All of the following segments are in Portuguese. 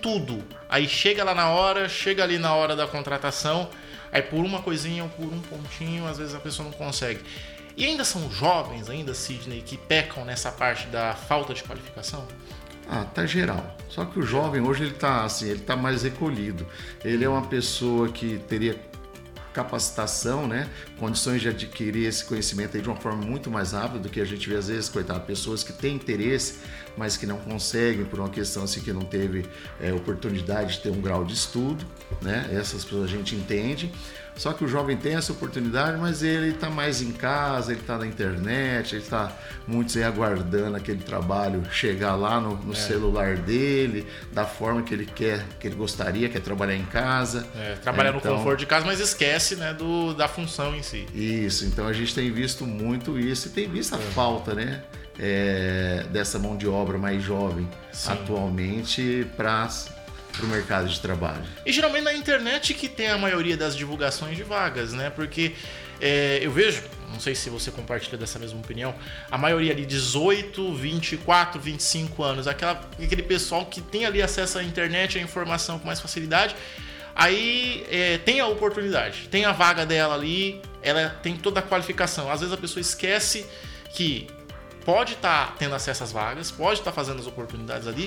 tudo. Aí chega ali na hora da contratação, aí por uma coisinha ou por um pontinho, às vezes a pessoa não consegue. E ainda são jovens, Sidney, que pecam nessa parte da falta de qualificação? Tá geral. Só que o jovem hoje ele tá mais recolhido. Ele é uma pessoa que teria capacitação, né? Condições de adquirir esse conhecimento aí de uma forma muito mais rápida do que a gente vê às vezes, coitado, pessoas que têm interesse, mas que não conseguem por uma questão assim que não teve oportunidade de ter um grau de estudo, né? Essas pessoas a gente entende. Só que o jovem tem essa oportunidade, mas ele está mais em casa, ele está na internet, ele está muitos aí aguardando aquele trabalho chegar lá no celular dele, da forma que ele quer, que ele gostaria, que é trabalhar em casa. Trabalhar no conforto de casa, mas esquece, né, da função em si. Isso, então a gente tem visto muito isso e tem visto a falta, né, dessa mão de obra mais jovem atualmente para o mercado de trabalho. E geralmente na internet que tem a maioria das divulgações de vagas, né? Porque eu vejo, não sei se você compartilha dessa mesma opinião, a maioria ali 18, 24, 25 anos, aquele pessoal que tem ali acesso à internet, à informação com mais facilidade, aí tem a oportunidade, tem a vaga dela ali, ela tem toda a qualificação. Às vezes a pessoa esquece que pode estar tendo acesso às vagas, pode estar fazendo as oportunidades ali,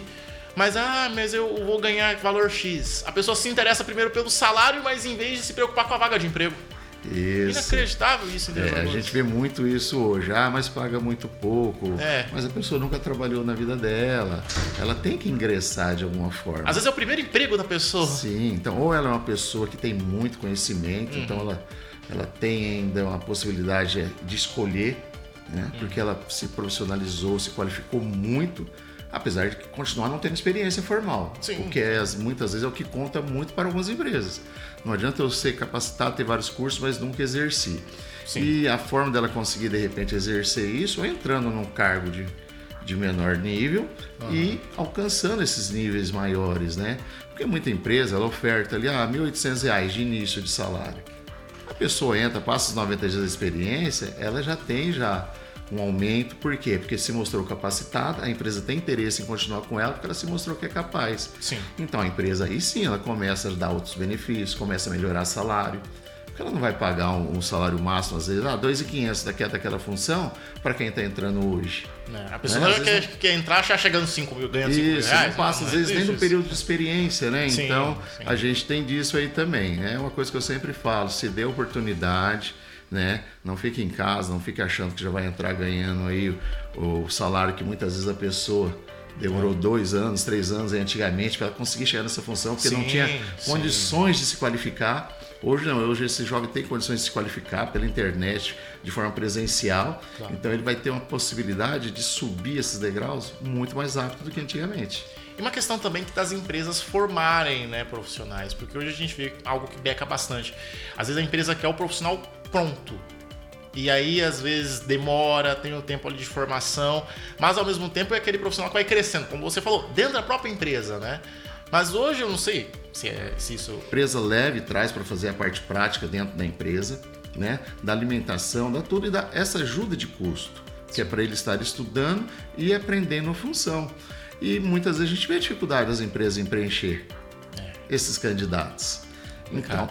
mas eu vou ganhar valor X. A pessoa se interessa primeiro pelo salário, mas em vez de se preocupar com a vaga de emprego. Isso. Inacreditável isso. A gente vê muito isso hoje. Mas paga muito pouco. Mas a pessoa nunca trabalhou na vida dela. Ela tem que ingressar de alguma forma. Às vezes é o primeiro emprego da pessoa. Sim, então ou ela é uma pessoa que tem muito conhecimento, então ela tem ainda uma possibilidade de escolher, né? Porque ela se profissionalizou, se qualificou muito, apesar de continuar não tendo experiência formal. Sim. O que muitas vezes é o que conta muito para algumas empresas. Não adianta eu ser capacitado, ter vários cursos, mas nunca exerci. Sim. E a forma dela conseguir, de repente, exercer isso é entrando num cargo de menor nível e alcançando esses níveis maiores, né? Porque muita empresa, ela oferta ali R$ 1.800 de início de salário. A pessoa entra, passa os 90 dias de experiência, ela já tem um aumento. Por quê? Porque se mostrou capacitada, a empresa tem interesse em continuar com ela porque ela se mostrou que é capaz. Sim. Então a empresa aí sim, ela começa a dar outros benefícios, começa a melhorar salário. Porque ela não vai pagar um salário máximo, às vezes, R$ 2.500 daquela função para quem está entrando hoje. A pessoa quer entrar já chegando 5 mil, ganhando 5 mil reais. Não passa, às vezes, nem no período de experiência, né? Sim, então, sim. A gente tem disso aí também. É uma coisa que eu sempre falo, se dê oportunidade, né? Não fique em casa, não fique achando que já vai entrar ganhando aí o salário que muitas vezes a pessoa demorou 2 anos, 3 anos aí, antigamente para conseguir chegar nessa função, porque não tinha condições de se qualificar. Hoje não, hoje esse jovem tem condições de se qualificar pela internet, de forma presencial, então ele vai ter uma possibilidade de subir esses degraus muito mais rápido do que antigamente. E uma questão também das empresas formarem, né, profissionais, porque hoje a gente vê algo que beca bastante. Às vezes a empresa quer o profissional pronto, e aí às vezes demora, tem o tempo ali de formação, mas ao mesmo tempo é aquele profissional que vai crescendo, como você falou, dentro da própria empresa, né? Mas hoje eu não sei se isso... A empresa leva e traz para fazer a parte prática dentro da empresa, né? Da alimentação, dá tudo e dá essa ajuda de custo, que é para ele estar estudando e aprendendo a função. E muitas vezes a gente vê a dificuldade das empresas em preencher esses candidatos. Então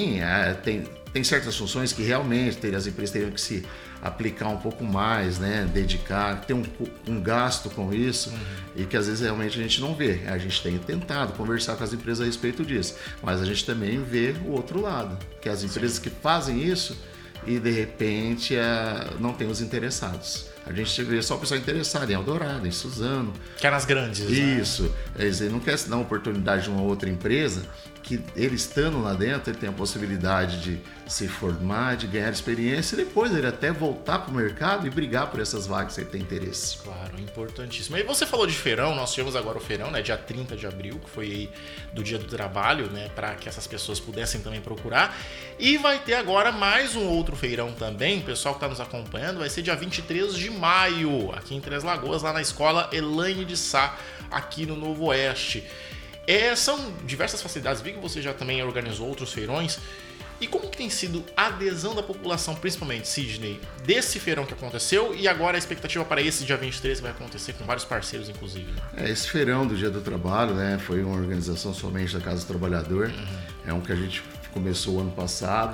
tem certas funções que realmente as empresas teriam que se aplicar um pouco mais, né? Dedicar, ter um gasto com isso e que às vezes realmente a gente não vê. A gente tem tentado conversar com as empresas a respeito disso, mas a gente também vê o outro lado, que as empresas que fazem isso e de repente não tem os interessados. A gente vê só o pessoal interessado em Eldorado, em Suzano. Que é nas grandes. Isso. Né? Ele não quer se dar uma oportunidade de uma outra empresa que ele estando lá dentro, ele tem a possibilidade de se formar, de ganhar experiência e depois ele até voltar para o mercado e brigar por essas vagas que ele tem interesse. Claro, importantíssimo. E você falou de feirão, nós tivemos agora o feirão, né, dia 30 de abril, que foi aí do Dia do Trabalho, né, para que essas pessoas pudessem também procurar. E vai ter agora mais um outro feirão também, o pessoal que está nos acompanhando, vai ser dia 23 de maio, aqui em Três Lagoas, lá na Escola Elaine de Sá, aqui no Novo Oeste. São diversas facilidades, vi que você já também organizou outros feirões. E como que tem sido a adesão da população, principalmente, Sidney, desse feirão que aconteceu e agora a expectativa para esse dia 23 que vai acontecer com vários parceiros, inclusive? Esse feirão do Dia do Trabalho, né, foi uma organização somente da Casa do Trabalhador. É um que a gente começou o ano passado.